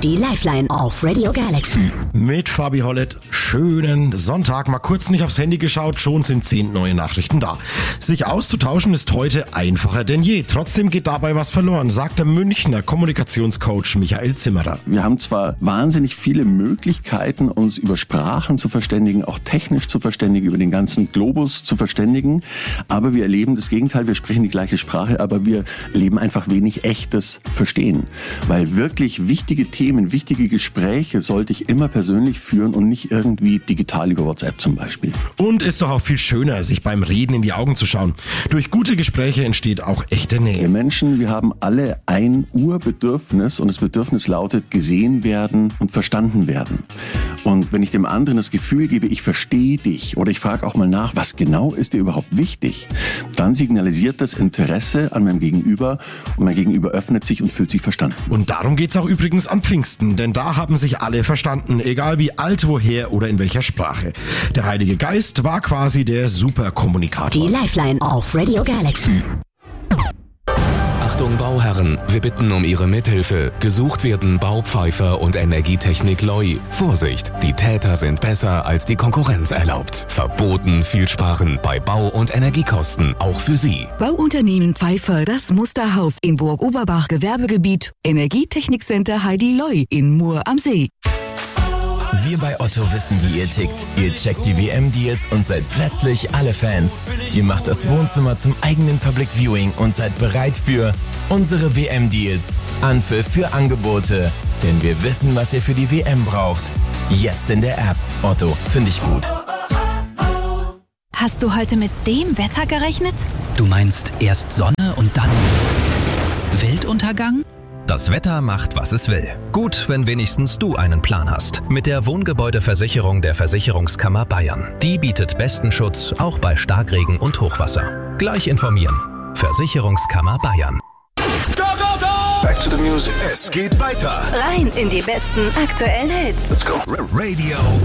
Die Lifeline auf Radio Galaxy. Mit Fabi Hollett. Schönen Sonntag. Mal kurz nicht aufs Handy geschaut, schon sind 10 neue Nachrichten da. Sich auszutauschen ist heute einfacher denn je. Trotzdem geht dabei was verloren, sagt der Münchner Kommunikationscoach Michael Zimmerer. Wir haben zwar wahnsinnig viele Möglichkeiten, uns über Sprachen zu verständigen, auch technisch zu verständigen, über den ganzen Globus zu verständigen, aber wir erleben das Gegenteil. Wir sprechen die gleiche Sprache, aber wir erleben einfach wenig echtes Verstehen. Weil wirklich wichtige Themen, wichtige Gespräche sollte ich immer persönlich führen und nicht irgendwie digital über WhatsApp zum Beispiel. Und ist doch auch viel schöner, sich beim Reden in die Augen zu schauen. Durch gute Gespräche entsteht auch echte Nähe. Wir Menschen, wir haben alle ein Urbedürfnis und das Bedürfnis lautet, gesehen werden und verstanden werden. Und wenn ich dem anderen das Gefühl gebe, ich verstehe dich oder ich frage auch mal nach, was genau ist dir überhaupt wichtig, dann signalisiert das Interesse an meinem Gegenüber und mein Gegenüber öffnet sich und fühlt sich verstanden. Und darum geht's auch übrigens am Pfingsten, denn da haben sich alle verstanden, egal wie alt, woher oder in welcher Sprache. Der Heilige Geist war quasi der Superkommunikator. Die Lifeline auf Radio Galaxy. Achtung Bauherren, wir bitten um Ihre Mithilfe. Gesucht werden Baupfeifer und Energietechnik Loi. Vorsicht, die Täter sind besser als die Konkurrenz erlaubt. Verboten viel sparen bei Bau- und Energiekosten, auch für Sie. Bauunternehmen Pfeiffer, das Musterhaus in Burg-Oberbach Gewerbegebiet. Energietechnikcenter Heidi Loi in Mur am See. Wir bei Otto wissen, wie ihr tickt. Ihr checkt die WM-Deals und seid plötzlich alle Fans. Ihr macht das Wohnzimmer zum eigenen Public Viewing und seid bereit für unsere WM-Deals. Anpfiff für Angebote. Denn wir wissen, was ihr für die WM braucht. Jetzt in der App. Otto, finde ich gut. Hast du heute mit dem Wetter gerechnet? Du meinst erst Sonne und dann Weltuntergang? Das Wetter macht, was es will. Gut, wenn wenigstens du einen Plan hast. Mit der Wohngebäudeversicherung der Versicherungskammer Bayern. Die bietet besten Schutz, auch bei Starkregen und Hochwasser. Gleich informieren. Versicherungskammer Bayern. Go, go, go! Back to the music. Es geht weiter. Rein in die besten aktuellen Hits. Let's go. Radio